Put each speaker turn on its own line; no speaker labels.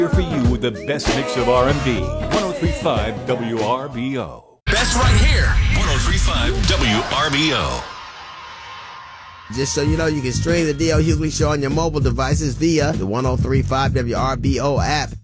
Here for you the best mix of R&B. 103.5 WRBO.
Best right here. 103.5 WRBO.
Just so you know, you can stream the D.L. Hughley Show on your mobile devices via the 103.5 WRBO app.